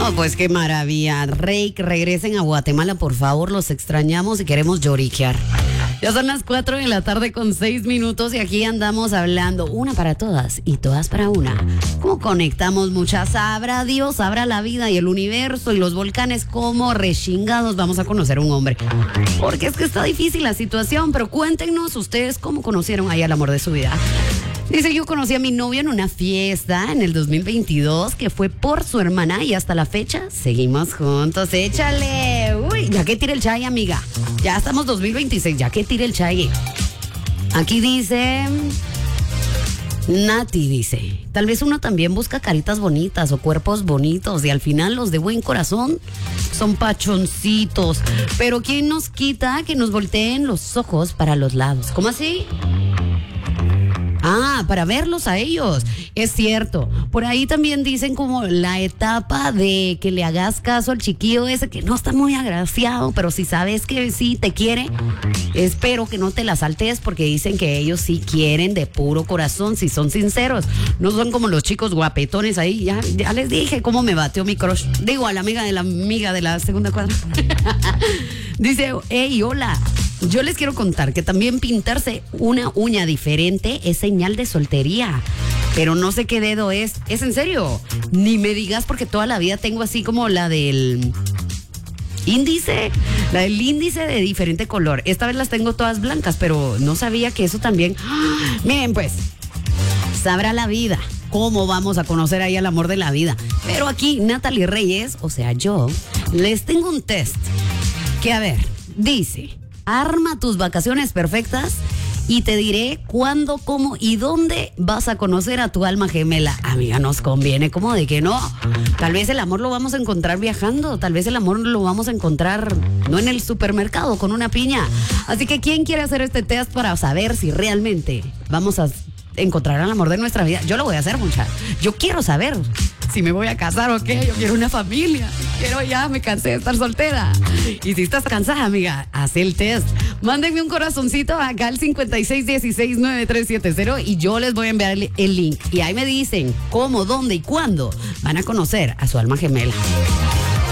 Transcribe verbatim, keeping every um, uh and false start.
No, pues qué maravilla. Rey, regresen a Guatemala, por favor, los extrañamos y queremos lloriquear. Ya son las cuatro de la tarde con seis minutos y aquí andamos hablando, una para todas y todas para una. ¿Cómo conectamos muchas? Sabrá Dios, sabrá la vida y el universo y los volcanes, cómo rechingados vamos a conocer a un hombre. Porque es que está difícil la situación, pero cuéntenos ustedes cómo conocieron ahí al amor de su vida. Dice, yo conocí a mi novio en una fiesta en el dos mil veintidós que fue por su hermana y hasta la fecha seguimos juntos. Échale. Uy, ya que tire el chai, amiga. Ya estamos dos mil veintiséis, ya que tire el chai. Aquí dice... Nati dice, tal vez uno también busca caritas bonitas o cuerpos bonitos y al final los de buen corazón son pachoncitos. Pero ¿quién nos quita que nos volteen los ojos para los lados? ¿Cómo así? Ah, para verlos a ellos. Es cierto. Por ahí también dicen como la etapa de que le hagas caso al chiquillo ese que no está muy agraciado, pero si sabes que sí te quiere, espero que no te la saltes porque dicen que ellos sí quieren de puro corazón, si son sinceros. No son como los chicos guapetones ahí. Ya, ya les dije cómo me bateó mi crush. Digo, a la amiga de la amiga de la segunda cuadra. Dice, hey, hola. Yo les quiero contar que también pintarse una uña diferente es señal de soltería. Pero no sé qué dedo es. ¿Es en serio? Ni me digas porque toda la vida tengo así como la del índice. La del índice de diferente color. Esta vez las tengo todas blancas, pero no sabía que eso también... ¡Ah! Miren pues, sabrá la vida cómo vamos a conocer ahí al amor de la vida. Pero aquí Natalie Reyes, o sea yo, les tengo un test. Que a ver, dice... Arma tus vacaciones perfectas y te diré cuándo, cómo y dónde vas a conocer a tu alma gemela. Amiga, nos conviene, ¿cómo de que no? Tal vez el amor lo vamos a encontrar viajando, tal vez el amor lo vamos a encontrar no en el supermercado con una piña. Así que ¿quién quiere hacer este test para saber si realmente vamos a encontrar al amor de nuestra vida? Yo lo voy a hacer, mucha. Yo quiero saber si me voy a casar o qué. Yo quiero una familia. Quiero ya, me cansé de estar soltera. Y si estás cansada, amiga, haz el test. Mándenme un corazoncito acá al cincuenta y seis dieciséis noventa y tres setenta y yo les voy a enviar el, el link. Y ahí me dicen cómo, dónde y cuándo van a conocer a su alma gemela.